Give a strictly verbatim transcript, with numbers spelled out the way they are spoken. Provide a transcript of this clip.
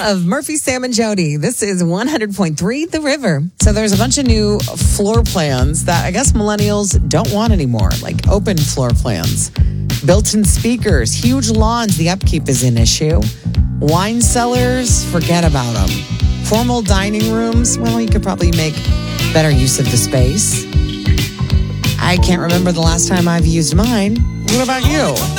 of Murphy, Sam, and Jody. This is one hundred point three The River. So there's a bunch of new floor plans that I guess millennials don't want anymore, like open floor plans. Built-in speakers, huge lawns, the upkeep is an issue. Wine cellars, forget about them. Formal dining rooms, well, you could probably make better use of the space. I can't remember the last time I've used mine. What about you?